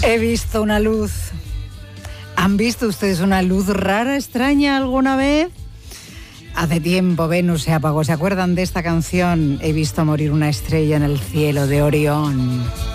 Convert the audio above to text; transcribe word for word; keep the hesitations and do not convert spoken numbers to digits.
He visto una luz. ¿Han visto ustedes una luz rara, extraña alguna vez? Hace tiempo Venus se apagó. ¿Se acuerdan de esta canción? He visto morir una estrella en el cielo de Orión.